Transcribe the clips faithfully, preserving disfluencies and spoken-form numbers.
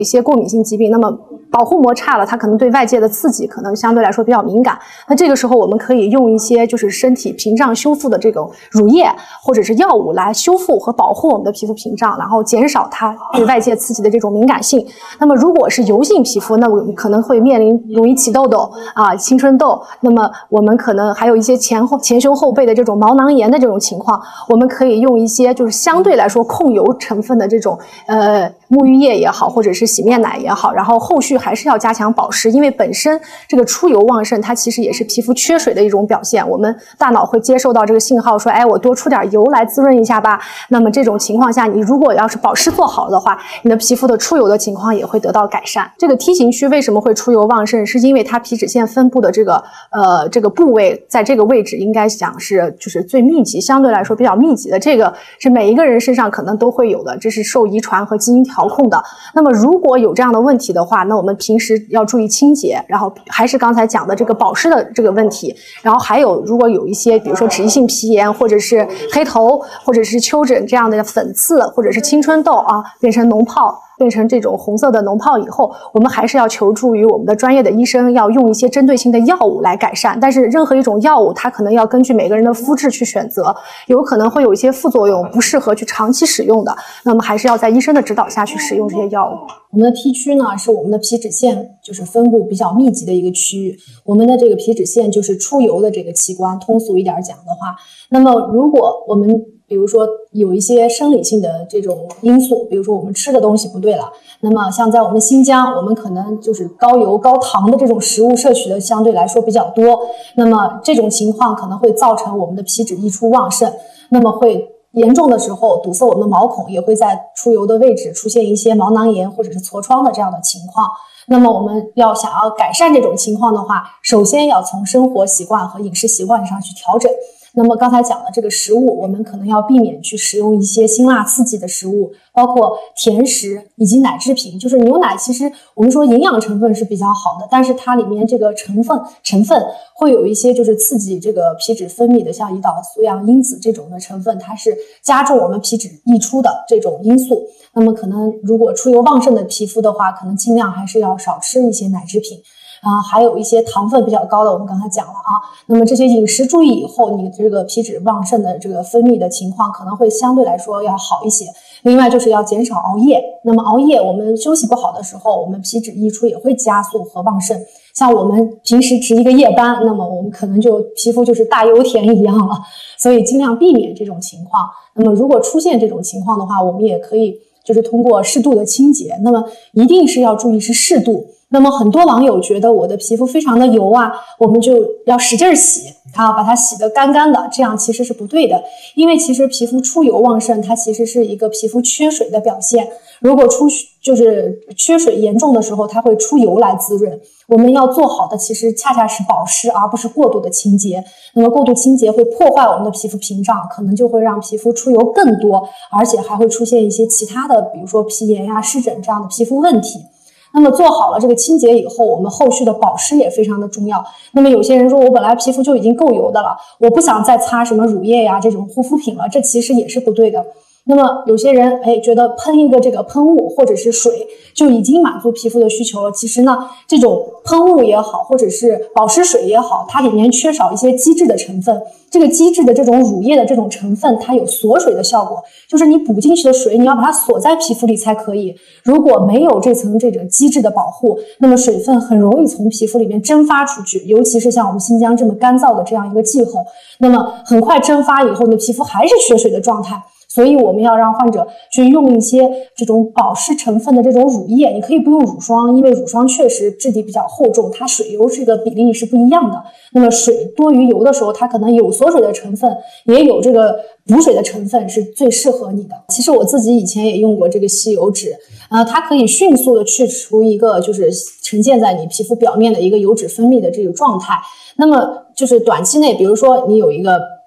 一些过敏性疾病，那么保护膜差了，它可能对外界的刺激可能相对来说比较敏感。那这个时候我们可以用一些就是身体屏障修复的这种乳液或者是药物来修复和保护我们的皮肤屏障，然后减少它对外界刺激的这种敏感性。那么如果是油性皮肤，那我们可能会面临容易起痘痘啊、青春痘，那么我们可能还有一些前后前胸后背的这种毛囊炎的这种情况，我们可以用一些就是相对来说控油成分的这种呃沐浴液也好，或者是洗面奶也好，然后后续还是要加强保湿，因为本身这个出油旺盛，它其实也是皮肤缺水的一种表现。我们大脑会接受到这个信号，说，哎，我多出点油来滋润一下吧。那么这种情况下，你如果要是保湿做好的话，你的皮肤的出油的情况也会得到改善。这个梯形区为什么会出油旺盛？是因为它皮脂腺分布的这个呃这个部位，在这个位置应该讲是就是最密集，相对来说比较密集的，这个是每一个人身上可能都会有的，这是受遗传和基因调控的。那么如果有这样的问题的话，那我们平时要注意清洁，然后还是刚才讲的这个保湿的这个问题，然后还有如果有一些比如说脂溢性皮炎或者是黑头或者是丘疹这样的粉刺或者是青春痘啊变成脓疱，变成这种红色的脓疱以后，我们还是要求助于我们的专业的医生，要用一些针对性的药物来改善。但是任何一种药物它可能要根据每个人的肤质去选择，有可能会有一些副作用，不适合去长期使用的，那么还是要在医生的指导下去使用这些药物。 我们的 T 区呢是我们的皮脂腺就是分布比较密集的一个区域，我们的这个皮脂腺就是出油的这个器官，通俗一点讲的话，那么如果我们比如说有一些生理性的这种因素，比如说我们吃的东西不对了，那么像在我们新疆，我们可能就是高油高糖的这种食物摄取的相对来说比较多，那么这种情况可能会造成我们的皮脂溢出旺盛，那么会严重的时候堵塞我们的毛孔，也会在出油的位置出现一些毛囊炎或者是痤疮的这样的情况。那么我们要想要改善这种情况的话，首先要从生活习惯和饮食习惯上去调整。那么刚才讲的这个食物，我们可能要避免去食用一些辛辣刺激的食物，包括甜食以及奶制品。就是牛奶其实我们说营养成分是比较好的，但是它里面这个成分成分会有一些就是刺激这个皮脂分泌的，像胰岛素样因子这种的成分，它是加重我们皮脂溢出的这种因素。那么可能如果出油旺盛的皮肤的话，可能尽量还是要少吃一些奶制品。啊，还有一些糖分比较高的，我们刚才讲了啊。那么这些饮食注意以后，你这个皮脂旺盛的这个分泌的情况可能会相对来说要好一些。另外就是要减少熬夜。那么熬夜，我们休息不好的时候，我们皮脂溢出也会加速和旺盛。像我们平时值一个夜班，那么我们可能就皮肤就是大油田一样了。所以尽量避免这种情况。那么如果出现这种情况的话，我们也可以就是通过适度的清洁。那么一定是要注意是适度。那么很多网友觉得我的皮肤非常的油啊，我们就要使劲洗啊，把它洗得干干的，这样其实是不对的。因为其实皮肤出油旺盛，它其实是一个皮肤缺水的表现。如果出就是缺水严重的时候，它会出油来滋润。我们要做好的其实恰恰是保湿，而不是过度的清洁。那么过度清洁会破坏我们的皮肤屏障，可能就会让皮肤出油更多，而且还会出现一些其他的，比如说皮炎呀、湿疹这样的皮肤问题。那么做好了这个清洁以后，我们后续的保湿也非常的重要。那么有些人说我本来皮肤就已经够油的了，我不想再擦什么乳液呀这种护肤品了，这其实也是不对的。那么有些人哎觉得喷一个这个喷雾或者是水就已经满足皮肤的需求了，其实呢这种喷雾也好或者是保湿水也好，它里面缺少一些基质的成分。这个基质的这种乳液的这种成分，它有锁水的效果，就是你补进去的水你要把它锁在皮肤里才可以。如果没有这层这种基质的保护，那么水分很容易从皮肤里面蒸发出去，尤其是像我们新疆这么干燥的这样一个气候，那么很快蒸发以后呢，皮肤还是缺水的状态。所以我们要让患者去用一些这种保湿成分的这种乳液，你可以不用乳霜，因为乳霜确实质地比较厚重，它水油这个比例是不一样的。那么水多于油的时候，它可能有锁水的成分，也有这个补水的成分，是最适合你的。其实我自己以前也用过这个吸油纸，呃，它可以迅速的去除一个就是呈现在你皮肤表面的一个油脂分泌的这个状态。那么就是短期内，比如说你有一个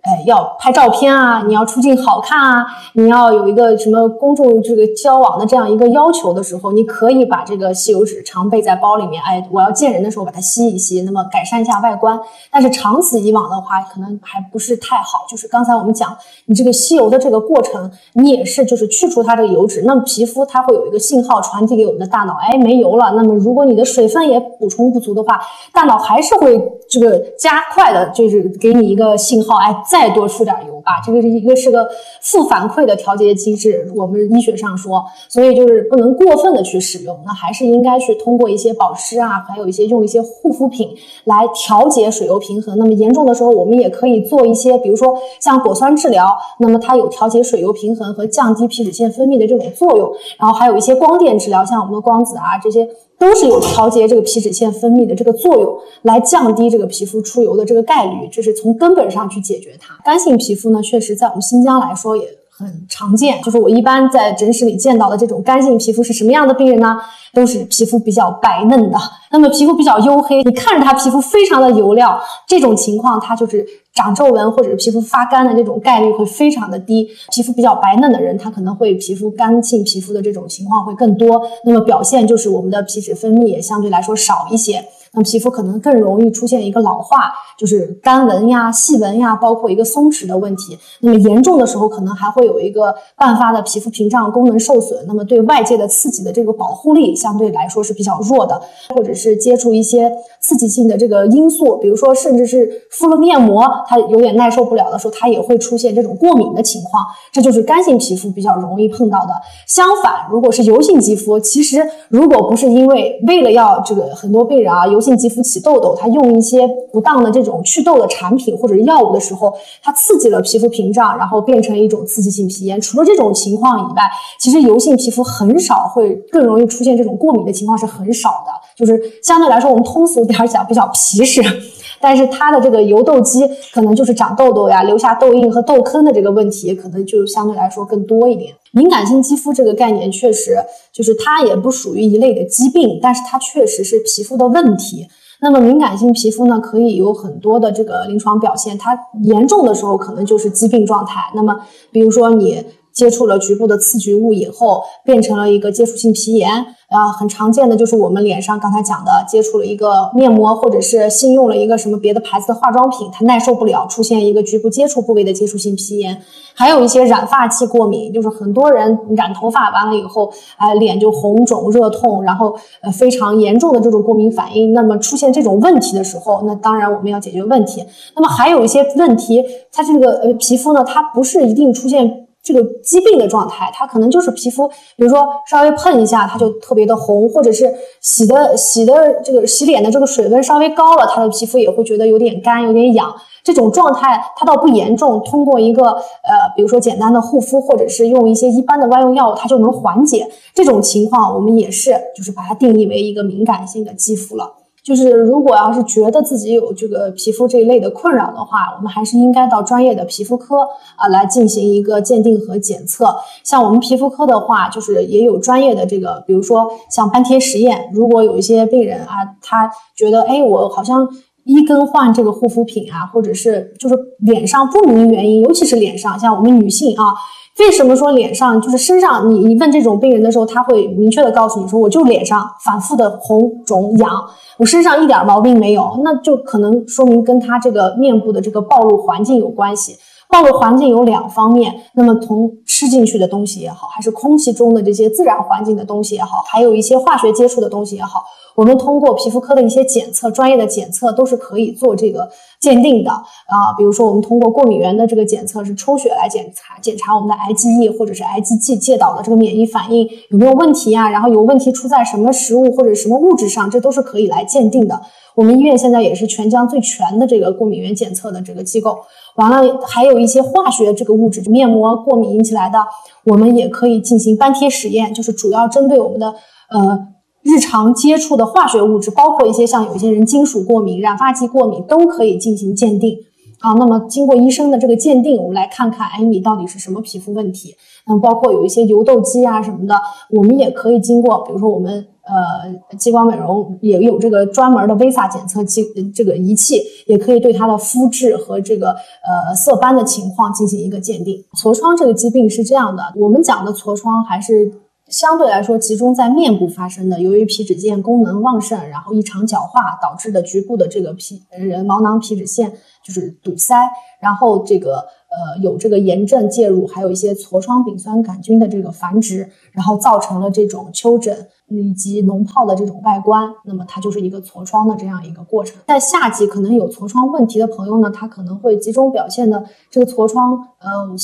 哎，要拍照片啊，你要出镜好看啊，你要有一个什么公众这个交往的这样一个要求的时候，你可以把这个吸油纸常备在包里面，哎，我要见人的时候把它吸一吸，那么改善一下外观。但是长此以往的话，可能还不是太好。就是刚才我们讲，你这个吸油的这个过程，你也是就是去除它这个油脂，那么皮肤它会有一个信号传递给我们的大脑，哎，没油了。那么如果你的水分也补充不足的话，大脑还是会这个加快的，就是给你一个信号，哎。再多出点油吧，这个是一个是个负反馈的调节机制，我们医学上说，所以就是不能过分的去使用，那还是应该去通过一些保湿啊，还有一些用一些护肤品来调节水油平衡。那么严重的时候，我们也可以做一些，比如说像果酸治疗，那么它有调节水油平衡和降低皮脂腺分泌的这种作用，然后还有一些光电治疗，像我们的光子啊这些。都是有调节这个皮脂腺分泌的这个作用，来降低这个皮肤出油的这个概率，这是从根本上去解决它。干性皮肤呢，确实在我们新疆来说也很常见，就是我一般在诊室里见到的这种干性皮肤是什么样的病人呢？都是皮肤比较白嫩的，那么皮肤比较黝黑，你看着它皮肤非常的油亮，这种情况它就是长皱纹或者是皮肤发干的这种概率会非常的低。皮肤比较白嫩的人，他可能会皮肤干性皮肤的这种情况会更多，那么表现就是我们的皮脂分泌也相对来说少一些。那么皮肤可能更容易出现一个老化，就是干纹呀、细纹呀，包括一个松弛的问题。那么严重的时候，可能还会有一个伴发的皮肤屏障功能受损，那么对外界的刺激的这个保护力相对来说是比较弱的，或者是接触一些刺激性的这个因素，比如说甚至是敷了面膜，它有点耐受不了的时候，它也会出现这种过敏的情况，这就是干性皮肤比较容易碰到的。相反，如果是油性肌肤，其实如果不是因为为了要这个很多病人啊油性肌肤起痘痘，他用一些不当的这种祛痘的产品或者是药物的时候，它刺激了皮肤屏障，然后变成一种刺激性皮炎。除了这种情况以外，其实油性皮肤很少会更容易出现这种过敏的情况是很少的，就是相对来说我们通俗点讲比较皮实。但是它的这个油痘肌可能就是长痘痘呀、留下痘印和痘坑的这个问题，可能就相对来说更多一点。敏感性肌肤这个概念确实就是它也不属于一类的疾病，但是它确实是皮肤的问题。那么敏感性皮肤呢，可以有很多的这个临床表现，它严重的时候可能就是疾病状态。那么比如说你接触了局部的刺激物以后，变成了一个接触性皮炎，呃，很常见的就是我们脸上刚才讲的，接触了一个面膜，或者是新用了一个什么别的牌子的化妆品，它耐受不了，出现一个局部接触部位的接触性皮炎。还有一些染发剂过敏，就是很多人染头发完了以后，呃，脸就红肿热痛，然后呃非常严重的这种过敏反应。那么出现这种问题的时候，那当然我们要解决问题。那么还有一些问题，它这个呃皮肤呢，它不是一定出现这个疾病的状态，它可能就是皮肤，比如说稍微碰一下它就特别的红，或者是洗的洗的这个洗脸的这个水温稍微高了，它的皮肤也会觉得有点干有点痒。这种状态它倒不严重，通过一个呃比如说简单的护肤，或者是用一些一般的外用药物，它就能缓解。这种情况我们也是就是把它定义为一个敏感性的肌肤了。就是如果要是觉得自己有这个皮肤这一类的困扰的话，我们还是应该到专业的皮肤科啊来进行一个鉴定和检测。像我们皮肤科的话，就是也有专业的这个，比如说像斑贴实验，如果有一些病人啊，他觉得哎我好像一更换这个护肤品啊，或者是就是脸上不明原因，尤其是脸上，像我们女性啊，为什么说脸上就是身上，你你问这种病人的时候，他会明确的告诉你说，我就脸上反复的红肿痒，我身上一点毛病没有，那就可能说明跟他这个面部的这个暴露环境有关系。暴露环境有两方面，那么从吃进去的东西也好，还是空气中的这些自然环境的东西也好，还有一些化学接触的东西也好，我们通过皮肤科的一些检测，专业的检测都是可以做这个鉴定的啊。比如说我们通过过敏原的这个检测是抽血来检查检查我们的 I G E 或者是 I G G 介导的这个免疫反应有没有问题啊，然后有问题出在什么食物或者什么物质上，这都是可以来鉴定的。我们医院现在也是全疆最全的这个过敏原检测的这个机构。完了还有一些化学这个物质，面膜过敏引起来的，我们也可以进行斑贴实验，就是主要针对我们的呃日常接触的化学物质，包括一些像有一些人金属过敏、染发剂过敏都可以进行鉴定。 啊，那么经过医生的这个鉴定，我们来看看，哎，你到底是什么皮肤问题？那么包括有一些油痘肌啊什么的，我们也可以经过，比如说我们呃激光美容也有这个专门的 V I S A 检测器这个仪器，也可以对它的肤质和这个呃色斑的情况进行一个鉴定。痤疮这个疾病是这样的，我们讲的痤疮还是相对来说集中在面部发生的，由于皮脂腺功能旺盛，然后异常角化导致的局部的这个皮呃毛囊皮脂腺就是堵塞，然后这个呃有这个炎症介入，还有一些痤疮丙酸杆菌的这个繁殖，然后造成了这种丘疹以及脓疱的这种外观，那么它就是一个痤疮的这样一个过程。在夏季可能有痤疮问题的朋友呢，他可能会集中表现的这个痤疮呃